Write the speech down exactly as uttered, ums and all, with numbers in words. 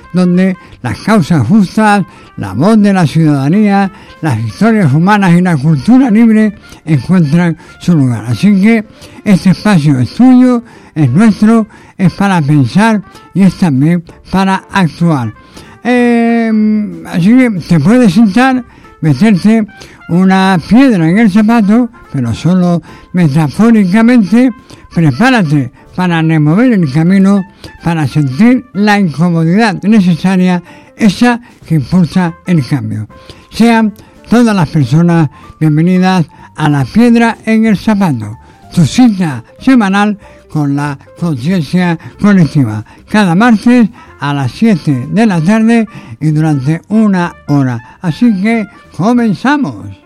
donde las causas justas, la voz de la ciudadanía, las historias humanas y la cultura libre encuentran su lugar. Así que este espacio es tuyo, es nuestro, es para pensar y es también para actuar. Eh, así que te puedes sentar, meterte una piedra en el zapato, pero solo metafóricamente. Prepárate para remover el camino, para sentir la incomodidad necesaria, esa que impulsa el cambio. Sean todas las personas bienvenidas a La Piedra en el Zapato, tu cita semanal con la conciencia colectiva, cada martes a las siete de la tarde y durante una hora. Así que comenzamos.